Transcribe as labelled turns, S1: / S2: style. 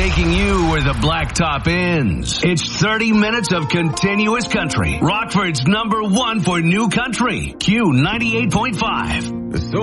S1: taking you where the blacktop ends. It's 30 minutes of continuous country. Rockford's #1 for new country. Q 98.5.